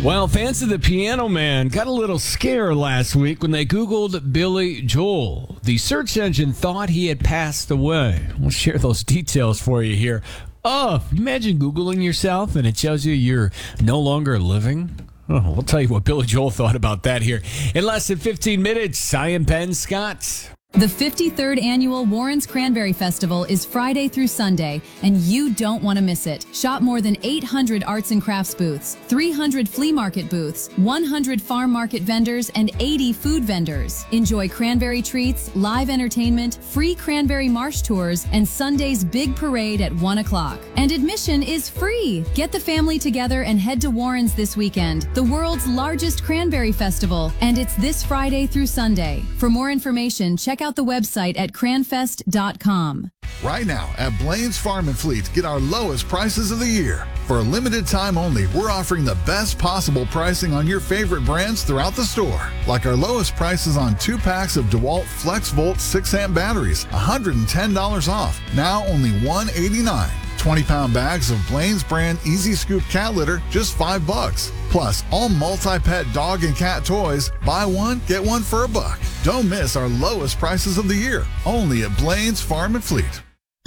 Well, fans of the Piano Man got a little scare last week when they Googled Billy Joel. The search engine thought he had passed away. We'll share those details for you here. Oh, imagine Googling yourself and it tells you you're no longer living. Oh, we'll tell you what Billy Joel thought about that here in less than 15 minutes. I am Ben Scott. The 53rd Annual Warren's Cranberry Festival is Friday through Sunday, and you don't want to miss it. Shop more than 800 arts and crafts booths, 300 flea market booths, 100 farm market vendors, and 80 food vendors. Enjoy cranberry treats, live entertainment, free cranberry marsh tours, and Sunday's big parade at 1 o'clock. And admission is free. Get the family together and head to Warren's this weekend, the world's largest cranberry festival, and it's this Friday through Sunday. For more information, check out the website at cranfest.com. Right now at Blaine's Farm and Fleet, get our lowest prices of the year. For a limited time only, we're offering the best possible pricing on your favorite brands throughout the store. Like our lowest prices on 2 packs of DeWalt FlexVolt 6-amp batteries, $110 off, now only $189. 20-pound bags of Blaine's brand Easy Scoop cat litter, just $5. Plus, all multi-pet dog and cat toys, buy one, get one for $1. Don't miss our lowest prices of the year, only at Blaine's Farm and Fleet.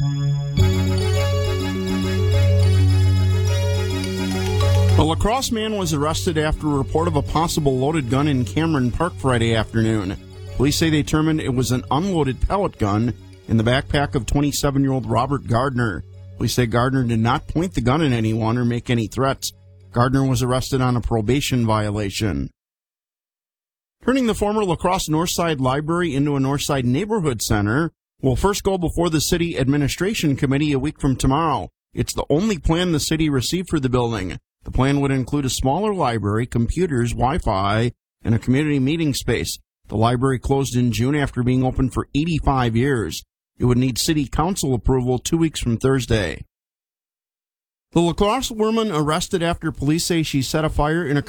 A La Crosse man was arrested after a report of a possible loaded gun in Cameron Park Friday afternoon. Police say they determined it was an unloaded pellet gun in the backpack of 27-year-old Robert Gardner. Police say Gardner did not point the gun at anyone or make any threats. Gardner was arrested on a probation violation. Turning the former La Crosse Northside Library into a Northside Neighborhood Center will first go before the City Administration Committee a week from tomorrow. It's the only plan the city received for the building. The plan would include a smaller library, computers, Wi-Fi, and a community meeting space. The library closed in June after being open for 85 years. It would need City Council approval 2 weeks from Thursday. The La Crosse woman arrested after police say she set a fire in a